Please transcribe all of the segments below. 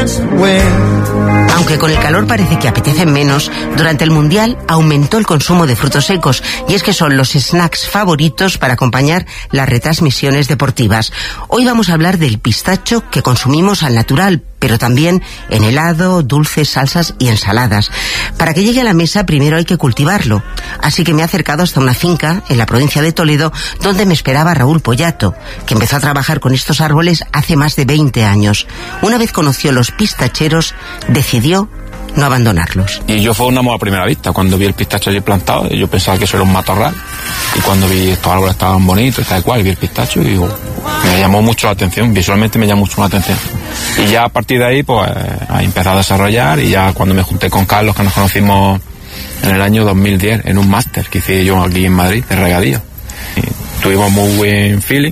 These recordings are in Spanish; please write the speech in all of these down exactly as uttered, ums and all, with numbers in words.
Aunque con el calor parece que apetecen menos, durante el Mundial aumentó el consumo de frutos secos, y es que son los snacks favoritos para acompañar las retransmisiones deportivas. Hoy vamos a hablar del pistacho que consumimos al natural, pero también en helado, dulces, salsas y ensaladas. Para que llegue a la mesa primero hay que cultivarlo, así que me he acercado hasta una finca en la provincia de Toledo donde me esperaba Raúl Pollato, que empezó a trabajar con estos árboles hace más de veinte años. Una vez conoció los pistacheros, decidió no abandonarlos. Y yo fue un amor a primera vista. Cuando vi el pistacho allí plantado, yo pensaba que eso era un matorral, y cuando vi estos árboles estaban bonitos, tal cual, vi el pistacho y digo, me llamó mucho la atención, visualmente me llamó mucho la atención. Y ya a partir de ahí, pues, he empezado a desarrollar, y ya cuando me junté con Carlos, que nos conocimos en el año dos mil diez, en un máster que hice yo aquí en Madrid, de regadío. Y tuvimos muy buen feeling,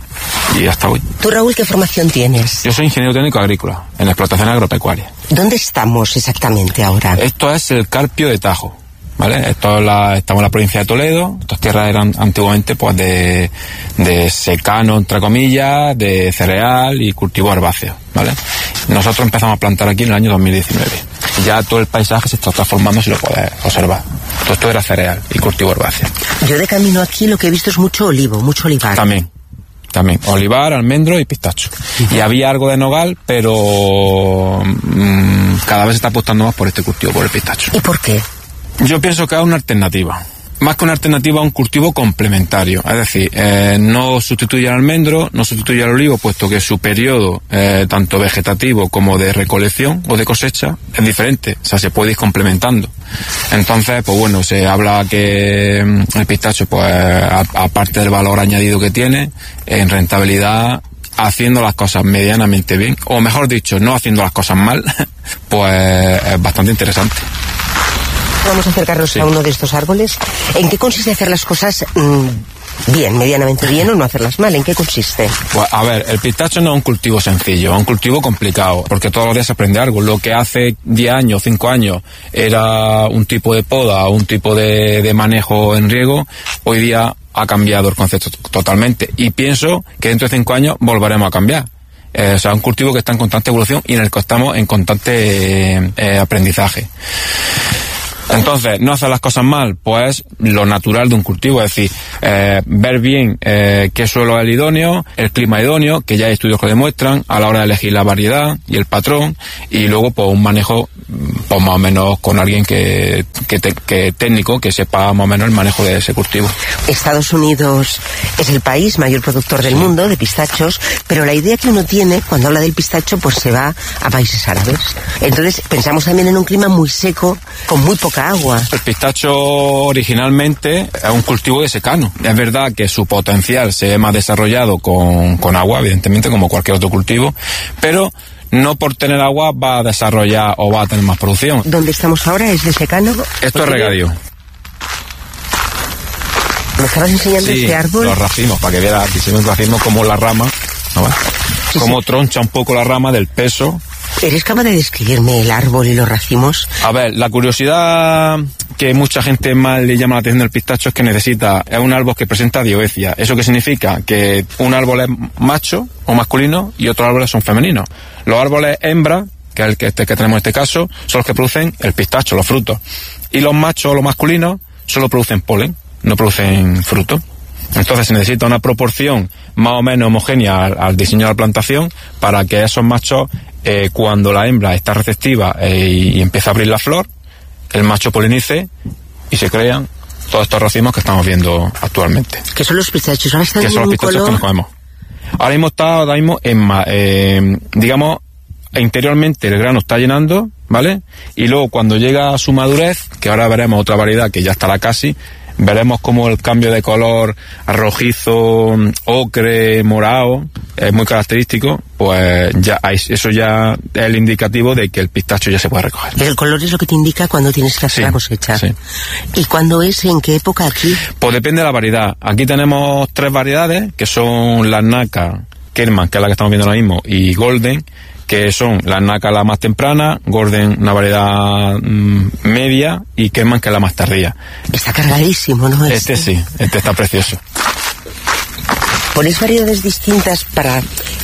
y hasta hoy. ¿Tú, Raúl, qué formación tienes? Yo soy ingeniero técnico agrícola, en explotación agropecuaria. ¿Dónde estamos exactamente ahora? Esto es el Carpio de Tajo, ¿vale? Esto es la, estamos en la provincia de Toledo. Estas tierras eran antiguamente, pues, de, de secano, entre comillas, de cereal y cultivo herbáceo, ¿vale? Nosotros empezamos a plantar aquí en el año dos mil diecinueve. Ya todo el paisaje se está transformando, si lo puedes observar. Todo esto era cereal y cultivo herbáceo. Yo de camino aquí lo que he visto es mucho olivo, mucho olivar. También. También, olivar, almendro y pistacho. Uh-huh. Y había algo de nogal, pero mmm, cada vez se está apostando más por este cultivo, por el pistacho. ¿Y por qué? Yo pienso que es una alternativa. Más que una alternativa, un cultivo complementario. Es decir, eh, no sustituye al almendro, no sustituye al olivo, puesto que su periodo, eh, tanto vegetativo como de recolección o de cosecha, es diferente. O sea, se puede ir complementando. Entonces, pues bueno, se habla que el pistacho, pues, aparte del valor añadido que tiene, en rentabilidad, haciendo las cosas medianamente bien, o mejor dicho, no haciendo las cosas mal, pues es bastante interesante. Vamos a acercarnos sí. a uno de estos árboles. ¿En qué consiste hacer las cosas mmm, bien, medianamente bien, o no hacerlas mal? ¿En qué consiste? Pues a ver, el pistacho no es un cultivo sencillo, es un cultivo complicado, porque todos los días se aprende algo. Lo que hace diez años, cinco años era un tipo de poda, un tipo de, de manejo en riego, hoy día ha cambiado el concepto totalmente, y pienso que dentro de cinco años volveremos a cambiar. Eh, o sea, un cultivo que está en constante evolución y en el que estamos en constante eh, eh, aprendizaje. Entonces, no hacer las cosas mal, pues lo natural de un cultivo, es decir, eh, ver bien eh, qué suelo es el idóneo, el clima idóneo, que ya hay estudios que lo demuestran, a la hora de elegir la variedad y el patrón, y luego pues un manejo, pues más o menos con alguien que, que, te, que técnico, que sepa más o menos el manejo de ese cultivo. Estados Unidos es el país mayor productor del sí. mundo de pistachos, pero la idea que uno tiene cuando habla del pistacho, pues se va a países árabes. Entonces pensamos también en un clima muy seco, con muy poca agua. El pistacho originalmente es un cultivo de secano. Es verdad que su potencial se ve más desarrollado con, con agua, evidentemente, como cualquier otro cultivo, pero no por tener agua va a desarrollar o va a tener más producción. ¿Dónde estamos ahora es de secano? Esto es regadío. ¿Me estabas enseñando sí, este árbol? Los racimos, para que vieras, hicimos racimos como la rama, ¿no? Sí, como sí. troncha un poco la rama del peso. ¿Eres capaz de describirme el árbol y los racimos? A ver, la curiosidad que mucha gente más le llama la atención del pistacho es que necesita, es un árbol que presenta dioecia. ¿Eso qué significa? Que un árbol es macho o masculino y otros árboles son femeninos. Los árboles hembra, que es el que, este, que tenemos en este caso, son los que producen el pistacho, los frutos. Y los machos o los masculinos solo producen polen, no producen fruto. Entonces se necesita una proporción más o menos homogénea al, al diseño de la plantación para que esos machos, eh, cuando la hembra está receptiva eh, y, y empieza a abrir la flor, el macho polinice y se crean todos estos racimos que estamos viendo actualmente. ¿Qué son los pistachos? Ahora están ¿Qué son los pistachos color? que nos comemos? Ahora mismo está, ahora mismo en, eh, digamos, interiormente el grano está llenando, ¿vale? Y luego cuando llega a su madurez, que ahora veremos otra variedad que ya estará casi, veremos como el cambio de color rojizo, ocre, morado, es muy característico, pues ya hay, eso ya es el indicativo de que el pistacho ya se puede recoger. El color es lo que te indica cuando tienes que hacer sí, la cosecha. Sí. ¿Y cuándo es? ¿En qué época aquí? Pues depende de la variedad. Aquí tenemos tres variedades, que son la Naka, Kerman, que es la que estamos viendo ahora mismo, y Golden, que son la Naka la más temprana, Golden una variedad mmm, media y Kerman que es la más tardía. Está cargadísimo, ¿no? Este, este sí, este está precioso. ¿Ponéis variedades distintas para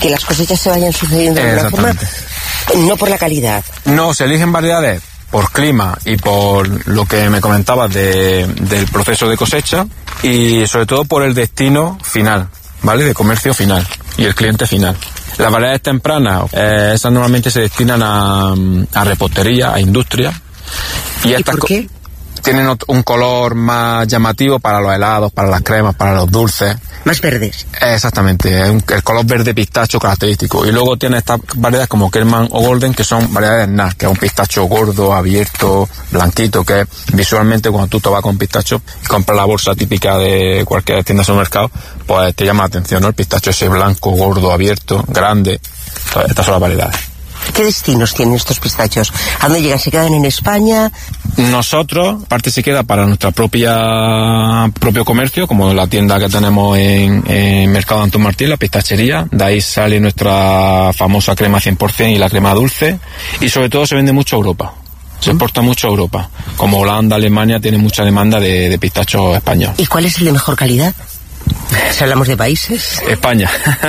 que las cosechas se vayan sucediendo de alguna forma, no por la calidad. No, se eligen variedades por clima y por lo que me comentabas de, del proceso de cosecha y sobre todo por el destino final, ¿vale? De comercio final y el cliente final. Las variedades tempranas, eh, esas normalmente se destinan a, a repostería, a industria. ¿Y, ¿Y, ¿Y por qué? Tienen un color más llamativo para los helados, para las cremas, para los dulces. Más verdes. Exactamente, un, el color verde pistacho característico. Y luego tiene estas variedades como Kerman o Golden, que son variedades N A S, que es un pistacho gordo, abierto, blanquito, que visualmente cuando tú te vas con pistacho y compras la bolsa típica de cualquier tienda de supermercado, pues te llama la atención, ¿no? El pistacho ese blanco, gordo, abierto, grande. Estas son las variedades. ¿Qué destinos tienen estos pistachos? ¿A dónde llegan? ¿Se quedan en España? Nosotros, parte se queda para nuestra propia propio comercio, como la tienda que tenemos en, en Mercado Antón Martín, la pistachería. De ahí sale nuestra famosa crema cien por ciento y la crema dulce. Y sobre todo se vende mucho a Europa. Se exporta mucho a Europa. Como Holanda, Alemania, tiene mucha demanda de, de pistacho español. ¿Y cuál es el de mejor calidad? Si hablamos de países. España.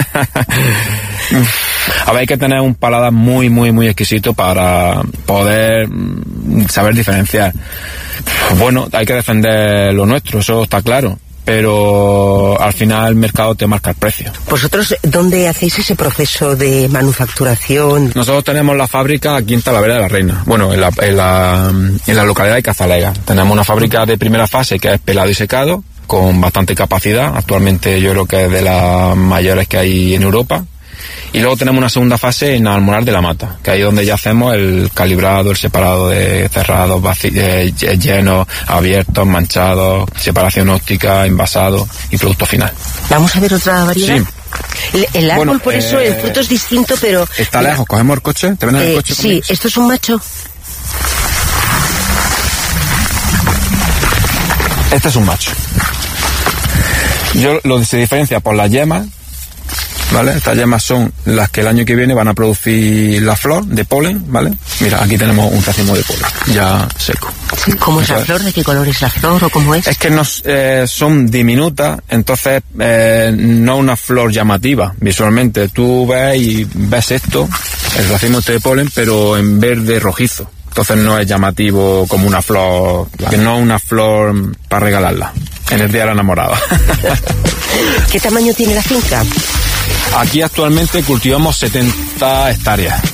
A ver, hay que tener un paladar muy, muy, muy exquisito para poder saber diferenciar. Bueno, hay que defender lo nuestro, eso está claro. Pero al final el mercado te marca el precio. ¿Vosotros dónde hacéis ese proceso de manufacturación? Nosotros tenemos la fábrica aquí en Talavera de la Reina. Bueno, en la, en la, en la localidad de Cazalega. Tenemos una fábrica de primera fase que es pelado y secado, con bastante capacidad. Actualmente yo creo que es de las mayores que hay en Europa. Y luego tenemos una segunda fase en Almonar de la Mata, que ahí es donde ya hacemos el calibrado, el separado de cerrados, vaci- eh, llenos, abiertos, manchados, separación óptica, envasado y producto final. ¿Vamos a ver otra variedad? Sí. El, el árbol, bueno, por eh, eso, el fruto es distinto, pero... Está lejos, cogemos el coche, ¿te ven en eh, el coche? Sí, conmigo? ¿Esto es un macho? Este es un macho. Yo lo se diferencia por las yemas, ¿vale? Estas yemas son las que el año que viene van a producir la flor de polen, ¿vale? Mira, aquí tenemos un racimo de polen ya seco. Sí, ¿cómo es la flor? ¿De qué color es la flor o cómo es? Es que nos, eh, son diminutas, entonces eh, no una flor llamativa visualmente. Tú ves y ves esto, el racimo este de polen, pero en verde rojizo. Entonces no es llamativo como una flor, que no una flor para regalarla en el día de la enamorada. ¿Qué tamaño tiene la finca? Aquí actualmente cultivamos setenta hectáreas.